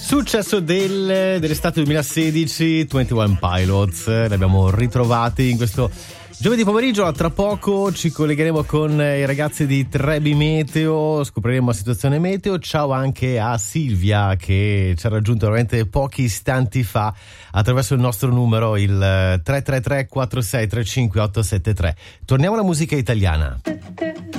Successo dell'estate 2016, 21 Pilots, li abbiamo ritrovati in questo giovedì pomeriggio. Tra poco ci collegheremo con i ragazzi di Trebi Meteo, scopriremo la situazione meteo. Ciao anche a Silvia che ci ha raggiunto veramente pochi istanti fa attraverso il nostro numero, il 333 4635 873. Torniamo alla musica italiana.